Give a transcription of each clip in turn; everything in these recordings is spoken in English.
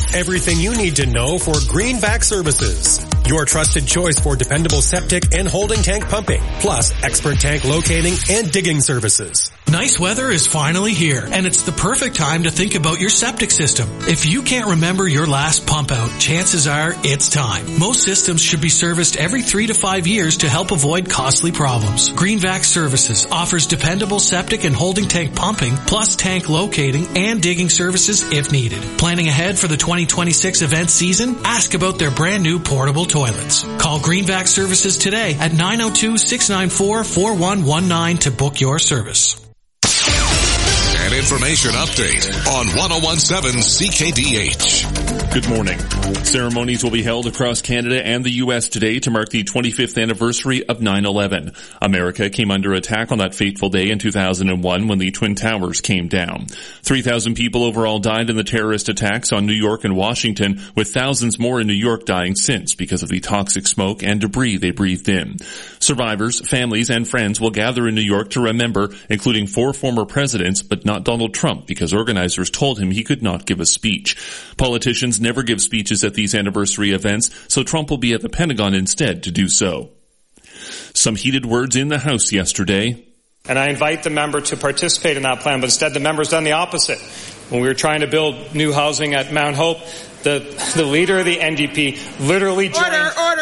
Everything you need to know for Greenback Services. Your trusted choice for dependable septic and holding tank pumping, plus expert tank locating and digging services. Nice weather is finally here, and it's the perfect time to think about your septic system. If you can't remember your last pump out, chances are it's time. Most systems should be serviced every 3 to 5 years to help avoid costly problems. Greenback Services offers dependable septic and holding tank pumping, plus tank locating and digging services if needed. Planning ahead for the 2026 event season? Ask about their brand new portable toilets. Call Greenback Services today at 902-694-4119 to book your service. An information update on 1017 CKDH. Good morning. Ceremonies will be held across Canada and the U.S. today to mark the 25th anniversary of 9/11. America came under attack on that fateful day in 2001 when the Twin Towers came down. 3,000 people overall died in the terrorist attacks on New York and Washington, with thousands more in New York dying since because of the toxic smoke and debris they breathed in. Survivors, families, and friends will gather in New York to remember, including 4 former presidents, but not Donald Trump, because organizers told him he could not give a speech. Politicians never give speeches at these anniversary events, so Trump will be at the Pentagon instead to do so. Some heated words in the House yesterday. And I invite the member to participate in that plan, but instead the member's done the opposite. When we were trying to build new housing at Mount Hope, the leader of the NDP literally joined...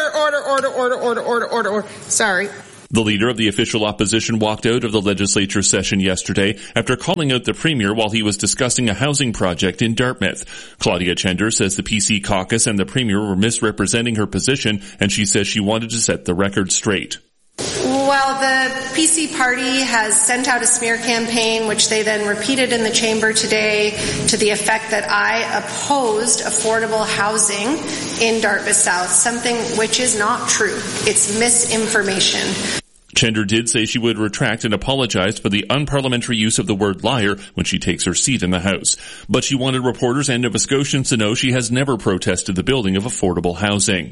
Order. Sorry. The leader of the official opposition walked out of the legislature session yesterday after calling out the premier while he was discussing a housing project in Dartmouth. Claudia Chender says the PC caucus and the premier were misrepresenting her position, and she says she wanted to set the record straight. Well, the PC party has sent out a smear campaign, which they then repeated in the chamber today, to the effect that I opposed affordable housing in Dartmouth South, something which is not true. It's misinformation. Chender did say she would retract and apologize for the unparliamentary use of the word liar when she takes her seat in the House. But she wanted reporters and Nova Scotians to know she has never protested the building of affordable housing.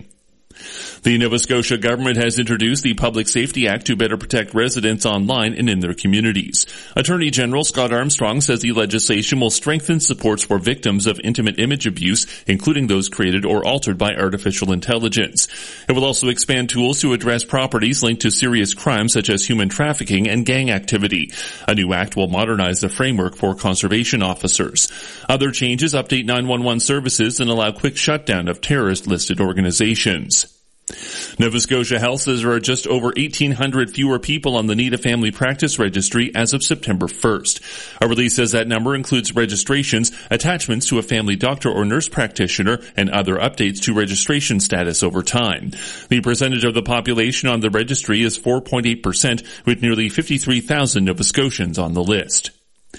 The Nova Scotia government has introduced the Public Safety Act to better protect residents online and in their communities. Attorney General Scott Armstrong says the legislation will strengthen supports for victims of intimate image abuse, including those created or altered by artificial intelligence. It will also expand tools to address properties linked to serious crimes such as human trafficking and gang activity. A new act will modernize the framework for conservation officers. Other changes update 911 services and allow quick shutdown of terrorist-listed organizations. Nova Scotia Health says there are just over 1,800 fewer people on the Need a Family Practice Registry as of September 1st. A release says that number includes registrations, attachments to a family doctor or nurse practitioner, and other updates to registration status over time. The percentage of the population on the registry is 4.8%, with nearly 53,000 Nova Scotians on the list.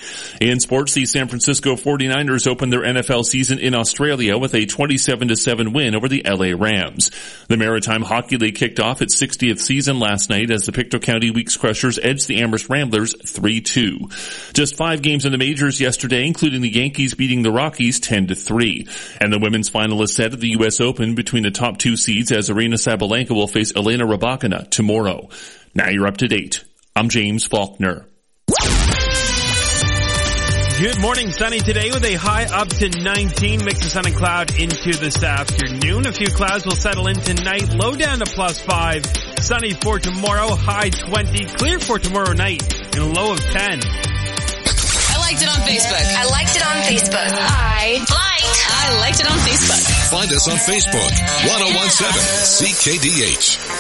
In sports, the San Francisco 49ers opened their NFL season in Australia with a 27-7 win over the LA Rams. The Maritime Hockey League kicked off its 60th season last night as the Pictou County Weeks Crushers edged the Amherst Ramblers 3-2. Just 5 games in the majors yesterday, including the Yankees beating the Rockies 10-3. And the women's final is set at the U.S. Open between the top 2 seeds as Aryna Sabalenka will face Elena Rybakina tomorrow. Now you're up to date. I'm James Faulkner. Good morning, sunny today with a high up to 19, mix of sun and cloud into this afternoon. A few clouds will settle in tonight, low down to +5. Sunny for tomorrow, high 20, clear for tomorrow night, and a low of 10. I liked it on Facebook. I liked it on Facebook. I liked it on Facebook. Find us on Facebook, 1017 CKDH.